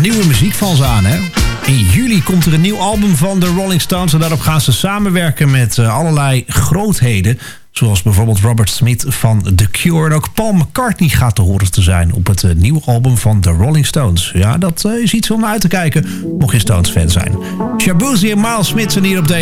nieuwe muziek van ze aan, hè? In juli komt er een nieuw album van de Rolling Stones en daarop gaan ze samenwerken met allerlei grootheden. Zoals bijvoorbeeld Robert Smith van The Cure. En ook Paul McCartney gaat te horen te zijn op het nieuwe album van The Rolling Stones. Ja, dat is iets om naar uit te kijken, mocht je Stones fan zijn. Shaboozey en Miles Smith zijn hier op